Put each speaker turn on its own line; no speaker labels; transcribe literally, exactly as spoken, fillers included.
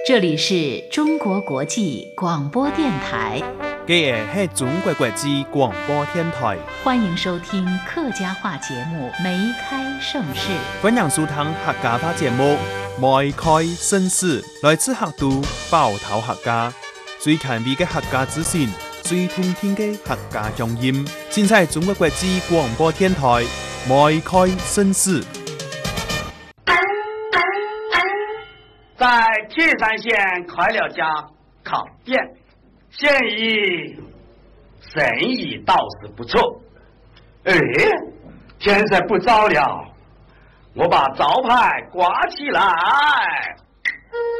这里是中国国际广播电台。
这个是中国国际广播电台，
欢迎收听客家话节目《梅开盛世》。
欢迎收听客家话节目《梅开盛世》，来自客都包头客家，最权威的客家资讯，最通天的客家乡音。现在中国国际广播电台《梅开盛世》。
在铁山县开了家烤店，现已生意倒是不错。哎，天色不早了，我把招牌挂起来。